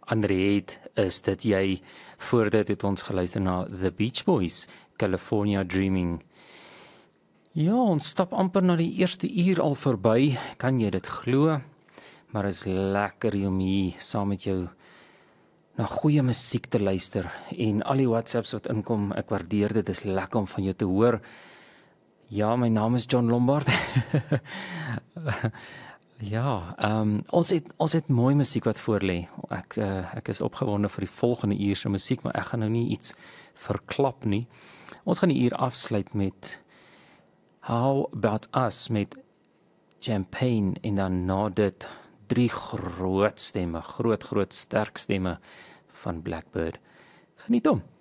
André het, is dit jy, voor dit het ons geluister na The Beach Boys, California Dreaming. Ja, ons stap amper na die eerste uur al verby, kan jy dit glo? Maar is lekker om hier saam met jou na goeie musiek te luister en al die WhatsApps wat inkom, ek waardeer dit, is lekker om van jou te hoor. Ja, my naam is John Lombard. Ja, ons het mooi musiek wat voor lê. Ek is opgewonde vir die volgende uur se musiek, maar ek gaan nou nie iets verklap nie. Ons gaan die uur afsluit met How About Us met Champagne en dan na dit 3 groot stemme, groot sterk stemme van Blackbird. Geniet hom.